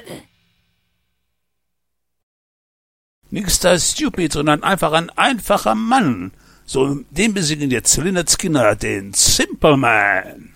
Nix da stupid, sondern einfach ein einfacher Mann. So, den besiegen jetzt Lynyrd Skynyrd, den Simple Man.